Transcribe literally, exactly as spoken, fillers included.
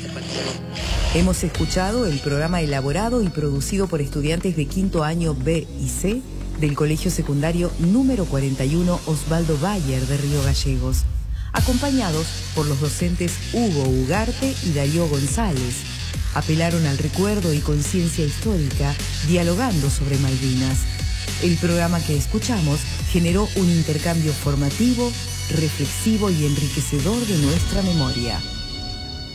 Hemos escuchado el programa elaborado y producido por estudiantes de quinto año B y C del Colegio Secundario número cuarenta y uno Osvaldo Bayer de Río Gallegos, acompañados por los docentes Hugo Ugarte y Darío González. Apelaron al recuerdo y conciencia histórica, dialogando sobre Malvinas. El programa que escuchamos generó un intercambio formativo, reflexivo y enriquecedor de nuestra memoria.